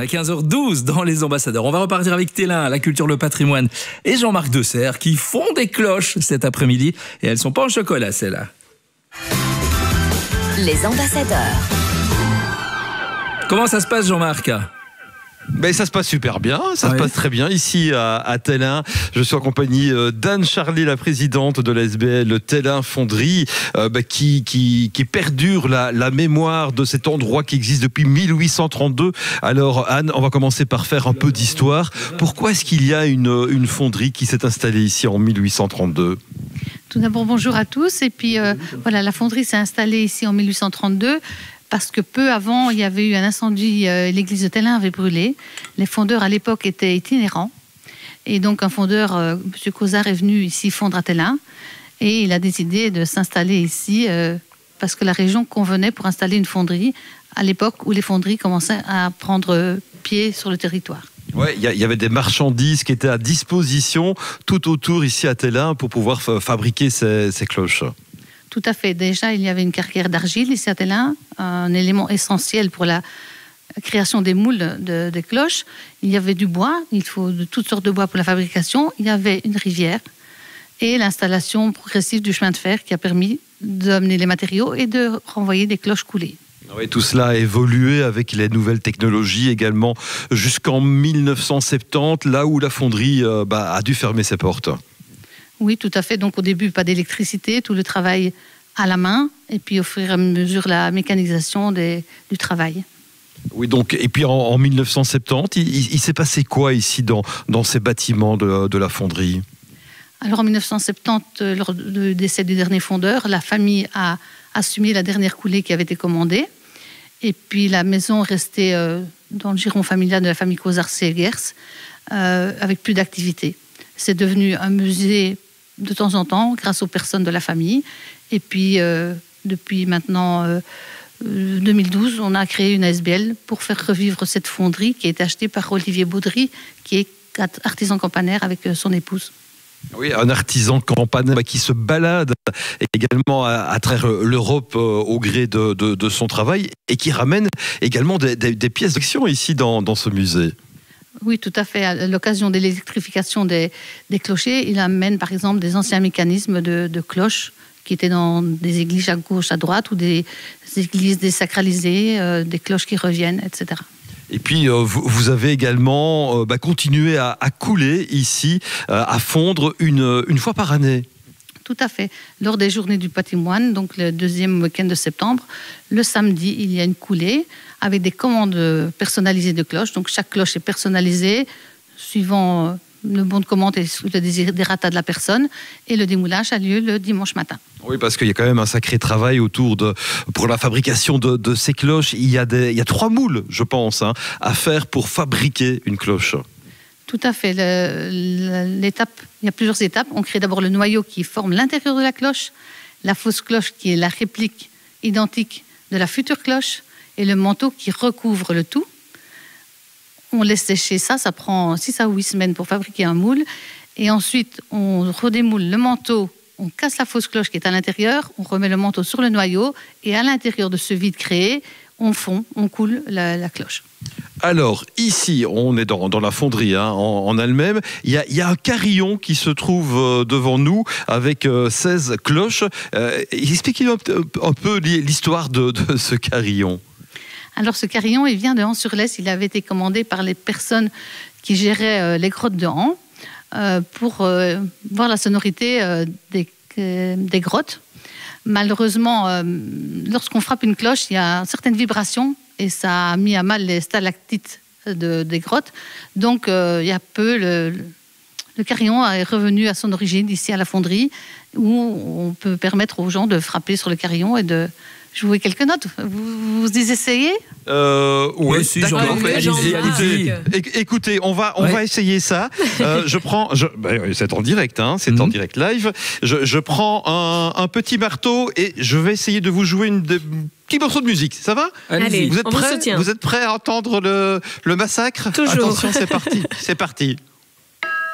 à 15h12 dans Les Ambassadeurs. On va repartir avec Télin, la culture, le patrimoine et Jean-Marc Desserre qui font des cloches cet après-midi. Et elles sont pas en chocolat, celles-là. Les Ambassadeurs. Comment ça se passe, Jean-Marc ? Ben, ça se passe super bien, ça se passe très bien ici à Télin. Je suis en compagnie d'Anne Charlet, la présidente de la SBL Télin Fonderie, qui perdure la mémoire de cet endroit qui existe depuis 1832. Alors Anne, on va commencer par faire un peu d'histoire. Pourquoi est-ce qu'il y a une fonderie qui s'est installée ici en 1832 ? Tout d'abord, bonjour à tous. Et puis voilà, la fonderie s'est installée ici en 1832. Parce que peu avant, il y avait eu un incendie, l'église de Télin avait brûlé. Les fondeurs à l'époque étaient itinérants. Et donc un fondeur, M. Cozard, est venu ici fondre à Télin. Et il a décidé de s'installer ici parce que la région convenait pour installer une fonderie à l'époque où les fonderies commençaient à prendre pied sur le territoire. Ouais, il y avait des marchandises qui étaient à disposition tout autour ici à Télin pour pouvoir fabriquer ces cloches. Tout à fait. Déjà, il y avait une carrière d'argile ici à Télin, un élément essentiel pour la création des moules des cloches. Il y avait du bois, il faut de toutes sortes de bois pour la fabrication. Il y avait une rivière et l'installation progressive du chemin de fer qui a permis d'amener les matériaux et de renvoyer des cloches coulées. Oui, tout cela a évolué avec les nouvelles technologies également jusqu'en 1970, là où la fonderie a dû fermer ses portes. Oui, tout à fait. Donc au début, pas d'électricité, tout le travail à la main, et puis au fur et à mesure, la mécanisation du travail. Oui, donc, et puis en 1970, il s'est passé quoi ici dans ces bâtiments de la fonderie ? Alors en 1970, lors du décès du dernier fondeur, la famille a assumé la dernière coulée qui avait été commandée, et puis la maison restait dans le giron familial de la famille Cozard-Segers, avec plus d'activité. C'est devenu un musée de temps en temps, grâce aux personnes de la famille. Et puis, depuis maintenant 2012, on a créé une ASBL pour faire revivre cette fonderie qui a été achetée par Olivier Baudry, qui est artisan campanaire avec son épouse. Oui, un artisan campanaire qui se balade également à travers l'Europe au gré de son travail et qui ramène également des pièces d'action ici dans ce musée. Oui, tout à fait. À l'occasion de l'électrification des clochers, il amène par exemple des anciens mécanismes de cloches qui étaient dans des églises à gauche, à droite, ou des églises désacralisées, des cloches qui reviennent, etc. Et puis, vous avez également continué à couler ici, à fondre une fois par année. Tout à fait. Lors des journées du patrimoine, donc le deuxième week-end de septembre, le samedi, il y a une coulée avec des commandes personnalisées de cloches. Donc chaque cloche est personnalisée suivant le bon de commande et le désirata de la personne. Et le démoulage a lieu le dimanche matin. Oui, parce qu'il y a quand même un sacré travail pour la fabrication de ces cloches. Il y a 3 moules, je pense, à faire pour fabriquer une cloche. Tout à fait. Il y a plusieurs étapes. On crée d'abord le noyau qui forme l'intérieur de la cloche, la fausse cloche qui est la réplique identique de la future cloche et le manteau qui recouvre le tout. On laisse sécher ça prend 6 à 8 semaines pour fabriquer un moule. Et ensuite, on redémoule le manteau, on casse la fausse cloche qui est à l'intérieur, on remet le manteau sur le noyau et à l'intérieur de ce vide créé, on fond, on coule la cloche. Alors, ici, on est dans la fonderie en elle-même. Il y a un carillon qui se trouve devant nous avec 16 cloches. Expliquez-nous un peu l'histoire de ce carillon. Alors, ce carillon, il vient de Hans-sur-Lesse. Il avait été commandé par les personnes qui géraient les grottes de Han pour voir la sonorité des grottes. Malheureusement, lorsqu'on frappe une cloche, il y a certaines vibrations et ça a mis à mal les stalactites des grottes. Donc, il y a peu, le carillon est revenu à son origine ici à la fonderie, où on peut permettre aux gens de frapper sur le carillon et de jouer quelques notes. Vous y essayez ? Oui, si, allez-y. Écoutez, on va essayer ça. C'est en direct, c'est en direct live. Je prends un petit marteau et je vais essayer de vous jouer petit morceau de musique. Ça va ? Allez, vous êtes prêts à entendre le massacre ? Toujours. Attention, c'est parti.